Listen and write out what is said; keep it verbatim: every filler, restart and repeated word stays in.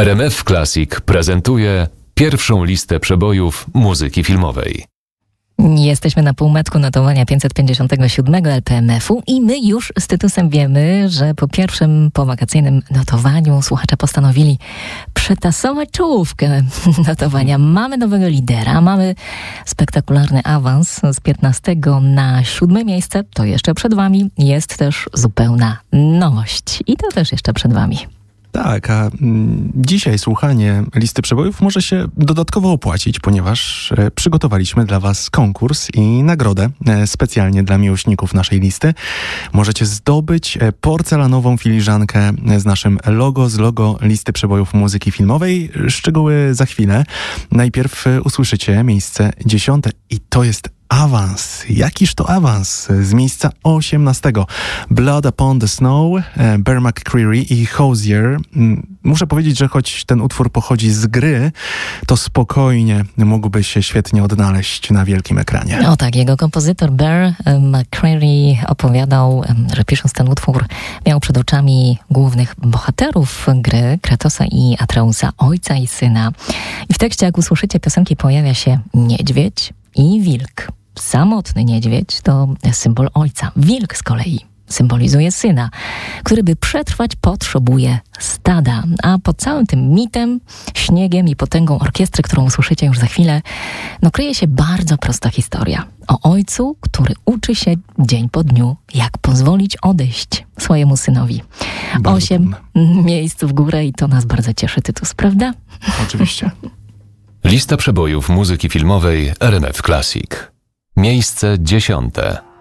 R M F Classic prezentuje pierwszą listę przebojów muzyki filmowej. Jesteśmy na półmetku notowania pięćset pięćdziesiątego siódmego L P M F-u i my już z Tytusem wiemy, że po pierwszym powakacyjnym notowaniu słuchacze postanowili przetasować czołówkę notowania. Mamy nowego lidera, mamy spektakularny awans z piętnastego na siódme miejsce. To jeszcze przed wami. Jest też zupełna nowość i to też jeszcze przed wami. Tak, a mm, dzisiaj słuchanie listy przebojów może się dodatkowo opłacić, ponieważ e, przygotowaliśmy dla was konkurs i nagrodę e, specjalnie dla miłośników naszej listy. Możecie zdobyć e, porcelanową filiżankę z naszym logo, z logo listy przebojów muzyki filmowej. Szczegóły za chwilę. Najpierw e, usłyszycie miejsce dziesiąte i to jest awans. Jakiż to awans? Z miejsca osiemnastego. Blood Upon the Snow, Bear McCreary i Hozier. Muszę powiedzieć, że choć ten utwór pochodzi z gry, to spokojnie mógłby się świetnie odnaleźć na wielkim ekranie. O tak, jego kompozytor Bear McCreary opowiadał, że pisząc ten utwór miał przed oczami głównych bohaterów gry, Kratosa i Atreusa, ojca i syna. I w tekście, jak usłyszycie piosenki, pojawia się niedźwiedź i wilk. Samotny niedźwiedź to symbol ojca. Wilk z kolei symbolizuje syna, który by przetrwać potrzebuje stada. A pod całym tym mitem, śniegiem i potęgą orkiestry, którą usłyszycie już za chwilę, no kryje się bardzo prosta historia. O ojcu, który uczy się dzień po dniu, jak pozwolić odejść swojemu synowi. Bardzo Osiem trudne. Miejsc w górę i to nas bardzo cieszy, Tytus, prawda? Oczywiście. Lista przebojów muzyki filmowej R M F Classic. Miejsce dziesiąte.